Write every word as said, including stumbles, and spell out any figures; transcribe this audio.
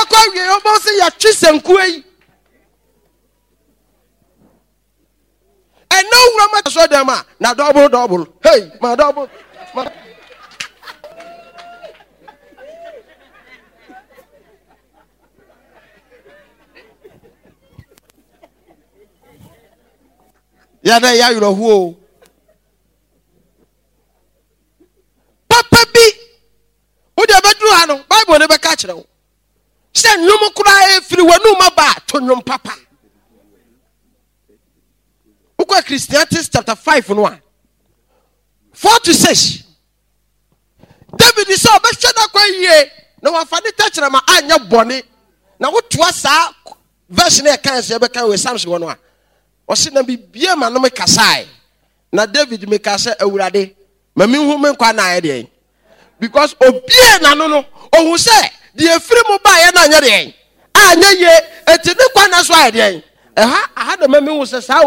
Yabako, you almost say your chis and quay. And no woman saw them. Now double, double. Hey, my double. My... Yada ya you know who Papa bi wo de bedru ha no Bible ne be ka kire wo se nwom kura e firi wanu ma ba to nwom papa Uko Christianity chapter five no a four to six David is so be hweda kwa yie na wa fa ne ta kire ma anya bone na wo to asa verse ne kan se be kan we Psalms wo no a Osina bibia ma no me kasai na David me kasa awurade ma me hu me nkwa na ayede because obie na no no ohun se de efiri mu ba ye na anya de anya ye eti ne kwa na so ayede eh ha aha de ma me hu se sa